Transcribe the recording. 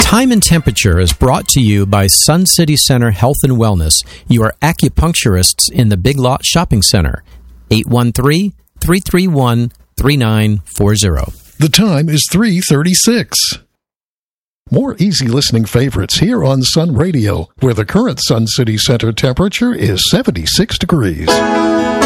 Time and Temperature is brought to you by Sun City Center Health and Wellness, your acupuncturists in the Big Lot Shopping Center. 813-331-3940. The time is 3:36. More easy listening favorites here on Sun Radio, where the current Sun City Center temperature is 76 degrees.